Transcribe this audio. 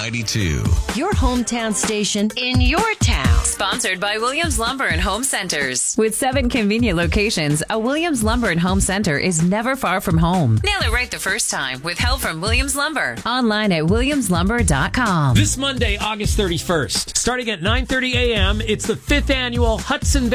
92. Your hometown station in your town. Sponsored by Williams Lumber and Home Centers. With 7 convenient locations, a Williams Lumber and Home Center is never far from home. Nail it right the first time with help from Williams Lumber. Online at williamslumber.com. This Monday, August 31st, starting at 9:30 a.m., it's the 5th annual Hudson